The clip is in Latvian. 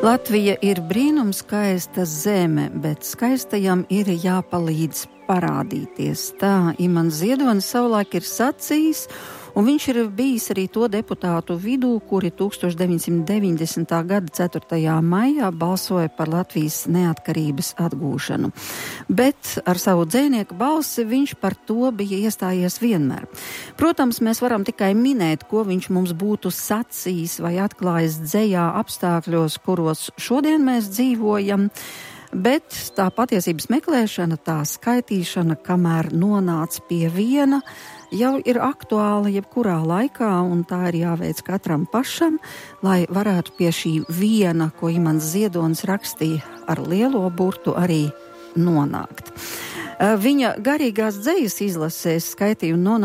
Latvija ir brīnumskaista zeme, bet skaistajam ir jāpalīdz parādīties. Tā Imants Ziedonis savulaik ir sacījis, un viņš ir bijis arī to deputātu vidū, kuri 1990. gada 4. maijā balsoja par Latvijas neatkarības atgūšanu. Bet ar savu dzejnieku balsi viņš par to bija iestājies vienmēr. Protams, mēs varam tikai minēt, ko viņš mums būtu sacījis vai atklājis dzejā apstākļos, kuros šodien mēs dzīvojam, bet tā patiesības meklēšana, tā skaitīšana, kamēr nonāca pie viena, jau ir aktuāla jebkurā laikā, un tā ir jāveic katram pašam, lai varētu pie šī viena, ko Imants Ziedonis rakstīja ar lielo burtu, arī nonākt. Viņa garīgās dzejas izlasēs skaitīja un nonāca